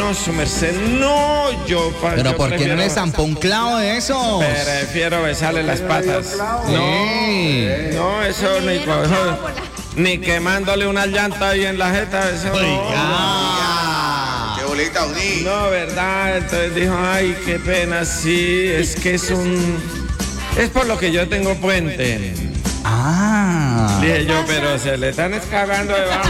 no, su merced, no, Pero ¿por qué no le zampó un clavo de eso? Prefiero besarle las patas. No, eso ni quemándole una llanta ahí en la jeta, eso ¡Qué bolita, Uní! no, ¿verdad? Entonces dijo, ay, qué pena, sí, es que es por lo que yo tengo puente. Dije yo, pero se le están escagando debajo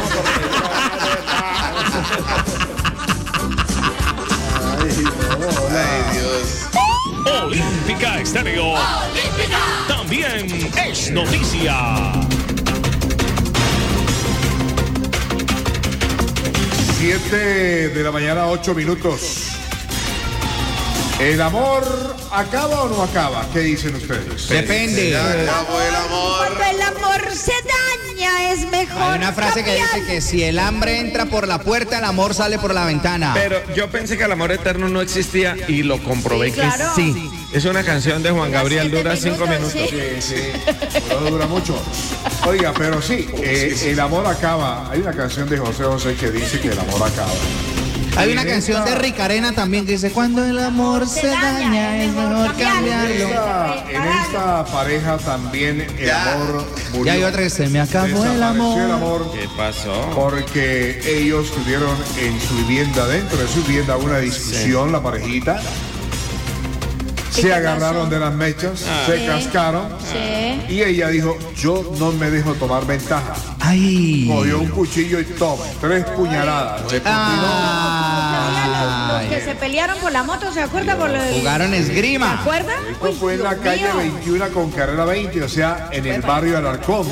Ay, Dios. Olímpica Estéreo. ¡Olímpica! También es noticia. 7 de la mañana, 8 minutos. ¿El amor acaba o no acaba? ¿Qué dicen ustedes? Depende. Se acabó el amor. Cuando el amor se daña es mejor. Hay una frase que dice que si el hambre entra por la puerta, el amor sale por la ventana. Pero yo pensé que el amor eterno no existía y lo comprobé Sí, claro. que sí. Es una canción de Juan Gabriel, dura 5 minutos. Sí, no dura mucho. Oiga, pero sí, el amor acaba. Hay una canción de José José que dice que el amor acaba. Hay una canción de Ricarena también que dice cuando el amor se daña es mejor cambiarlo. En esta pareja también el amor murió. Y hay otra que se me acabó el Desapareció el amor. amor ¿Qué pasó? porque ellos tuvieron en su vivienda, dentro de su vivienda, una discusión, la parejita. Se agarraron de las mechas, se cascaron Sí. y ella dijo, yo no me dejo tomar ventaja. Ay. Cogió un cuchillo y toma, 3 puñaladas. Le Los que se pelearon por la moto, ¿se acuerda? Jugaron esgrima. ¿Se acuerda? Esto fue en la calle 21 con carrera 20, o sea, en el barrio Alarcón.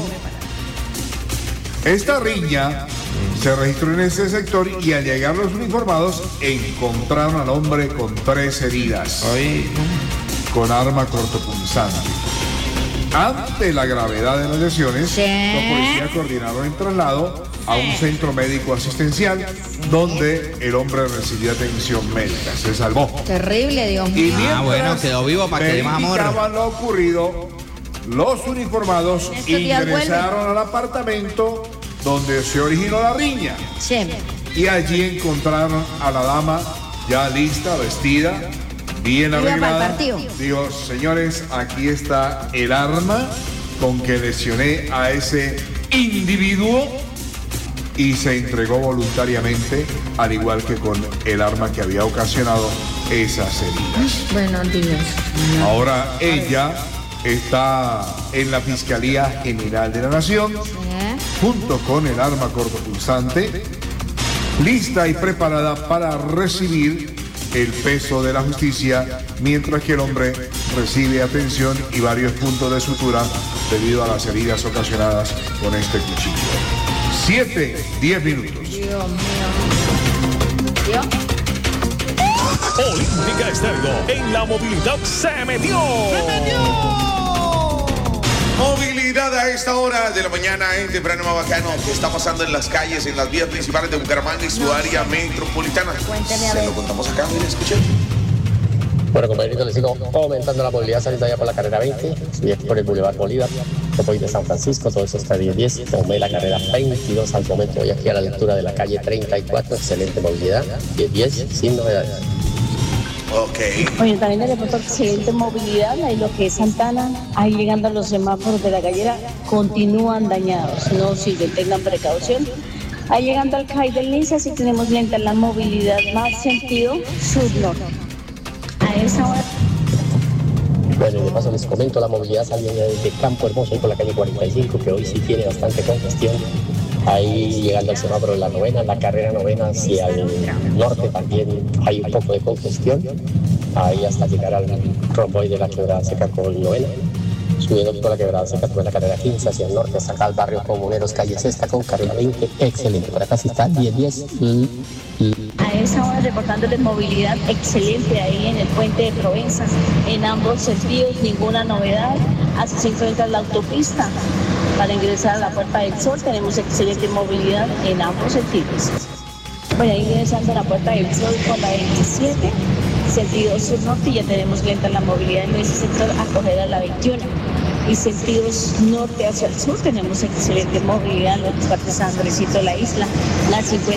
Esta riña se registró en ese sector y al llegar los uniformados encontraron al hombre con 3 heridas, con arma cortopunzante. Ante la gravedad de las lesiones, los policías coordinaron el traslado a un centro médico asistencial donde el hombre recibió atención médica. Se salvó. Terrible, Dios Y mío. mientras bueno, quedó vivo para que dé más amor. verificaban lo ocurrido, los uniformados En estos días ingresaron al apartamento donde se originó la riña Sí. y allí encontraron a la dama ya lista, vestida, bien Iba para el arreglada. partido. Digo, señores, aquí está el arma con que lesioné a ese individuo y se entregó voluntariamente, al igual que con el arma que había ocasionado esas heridas. Buenos días. Ahora ella está en la Fiscalía General de la Nación, junto con el arma cortopunzante, lista y preparada para recibir el peso de la justicia, mientras que el hombre recibe atención y varios puntos de sutura debido a las heridas ocasionadas con este cuchillo. 7:10 minutos. Dios mío. ¿Dios? Olímpica Estéreo. En la movilidad se metió. Movilidad a esta hora de la mañana en Temprano Más Bacano. ¿Qué está pasando en las calles, en las vías principales de Bucaramanga y su área metropolitana? Cuénteme a Se ver. lo contamos acá, miren, escuchen. Bueno, compañerito, les sigo aumentando la movilidad saliendo allá por la carrera 20, subí por el Boulevard Bolívar, yo voy de San Francisco, todo eso está 10-10, tomé la carrera 22 al momento, voy aquí a la lectura de la calle 34, excelente movilidad, 10-10, sin novedades. Ok. Oye, también le reporto excelente movilidad, ahí lo que es Santana, ahí llegando a los semáforos de la gallera, continúan dañados, no sirven, tengan precaución. Ahí llegando al CAI del Lince, sí tenemos lenta la movilidad más sentido sur-norte. A esa hora. Bueno, y de paso les comento la movilidad saliendo de Campo Hermoso, ahí por la calle 45, que hoy sí tiene bastante congestión. Ahí llegando al semáforo de la novena, la carrera novena hacia el norte también hay un poco de congestión. Ahí hasta llegar al romboide de la Quebrada Seca con novena. Subiendo por la Quebrada Seca, por la carrera 15 hacia el norte, hasta acá al barrio Comuneros, calle Sexta con carrera 20. Excelente, por acá sí está 10-10. A esa hora reportándoles movilidad excelente ahí en el puente de Provenza, en ambos sentidos, ninguna novedad. Así se encuentra la autopista. Para ingresar a la Puerta del Sol tenemos excelente movilidad en ambos sentidos. Bueno, ahí ingresando a la Puerta del Sol con la 27, sentido sur-norte, ya tenemos lenta la movilidad en ese sector a coger a la 21. Y sentidos norte hacia el sur tenemos excelente movilidad en las partes de San Andresito de la isla, la 50.